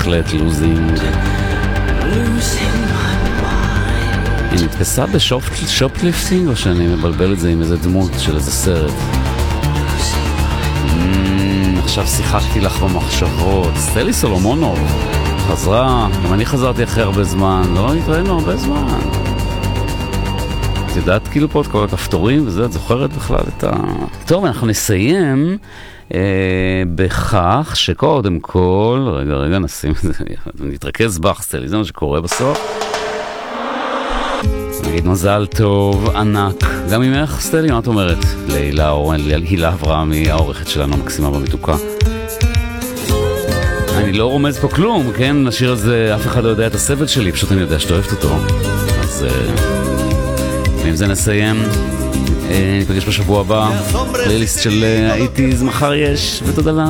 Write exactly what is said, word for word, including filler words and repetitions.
בהחלט לוזינג. היא נתפסה בשופליפטינג או שאני מבלבל את זה עם איזה דמות של איזה סרט? עכשיו שיחקתי לך במחשבות. סטלי סולומונוב חזרה, גם אני חזרתי אחרי הרבה זמן, לא נתראינו הרבה זמן. את יודעת כאילו פה את כל הכפתורים וזה, את זוכרת בכלל את ה... טוב, אנחנו נסיים אה, בכך שקודם כל, רגע רגע נשים את זה, נתרכז בך סטלי, זה מה שקורה בסוף. נגיד מזל טוב, ענק, גם ממך סטלי, מה את אומרת? לילה או הילה אברהמי, העורכת שלנו המקסימה במתוקה. אני לא רומז פה כלום, כן? השיר הזה, אף אחד לא יודע את הסבל שלי, פשוט אני יודע שאת אוהבת אותו. אז ועם זה נסיים, ניפגש בשבוע הבא, פלייליסט של האיטיז, מחר יש, ותודה לך.